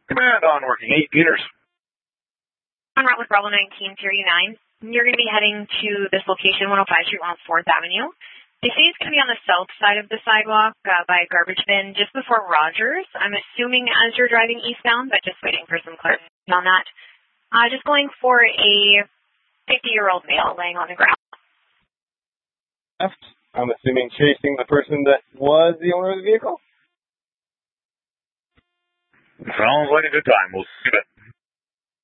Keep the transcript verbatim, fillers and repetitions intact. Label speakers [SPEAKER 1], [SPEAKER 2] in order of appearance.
[SPEAKER 1] Command on working eight meters.
[SPEAKER 2] On route with Bravo nineteen thirty-nine. You're going to be heading to this location, one oh five Street, on fourth Avenue. They say it's going to be on the south side of the sidewalk uh, by a garbage bin just before Rogers. I'm assuming as you're driving eastbound, but just waiting for some clarity on that. Uh, just going for a fifty-year-old male laying on the ground.
[SPEAKER 1] Left. I'm assuming chasing the person that was the owner of the vehicle.
[SPEAKER 3] Sounds like a good time. We'll see you.